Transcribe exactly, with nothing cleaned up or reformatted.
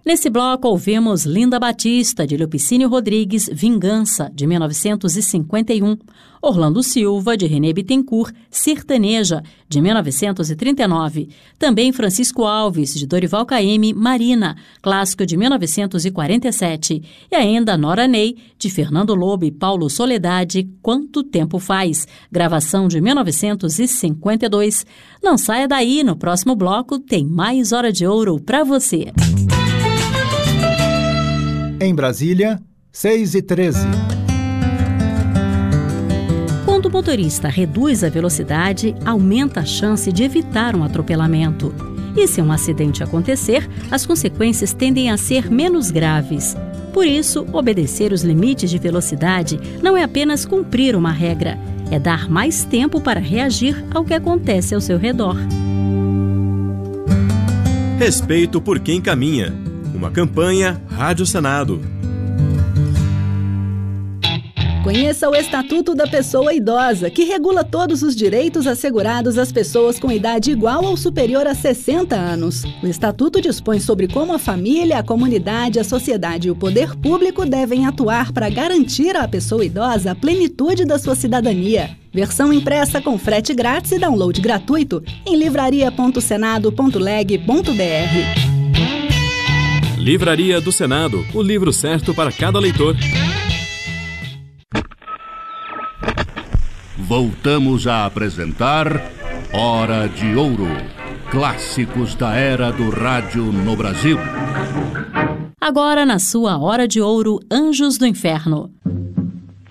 Nesse bloco ouvimos Linda Batista, de Leopicínio Rodrigues, Vingança, de mil novecentos e cinquenta e um. Orlando Silva, de René Bittencourt, Sertaneja, de mil novecentos e trinta e nove. Também Francisco Alves, de Dorival Caymmi, Marina, clássico de mil novecentos e quarenta e sete. E ainda Nora Ney, de Fernando Lobo e Paulo Soledade, Quanto Tempo Faz, gravação de mil novecentos e cinquenta e dois. Não saia daí, no próximo bloco tem mais Hora de Ouro para você. Em Brasília, seis e treze. Quando o motorista reduz a velocidade, aumenta a chance de evitar um atropelamento. E se um acidente acontecer, as consequências tendem a ser menos graves. Por isso, obedecer os limites de velocidade não é apenas cumprir uma regra, é dar mais tempo para reagir ao que acontece ao seu redor. Respeito por quem caminha. Uma campanha Rádio Senado. Conheça o Estatuto da Pessoa Idosa, que regula todos os direitos assegurados às pessoas com idade igual ou superior a sessenta anos. O Estatuto dispõe sobre como a família, a comunidade, a sociedade e o poder público devem atuar para garantir à pessoa idosa a plenitude da sua cidadania. Versão impressa com frete grátis e download gratuito em livraria ponto senado ponto leg ponto br. Livraria do Senado, o livro certo para cada leitor. Voltamos a apresentar Hora de Ouro, clássicos da era do rádio no Brasil. Agora, na sua Hora de Ouro, Anjos do Inferno.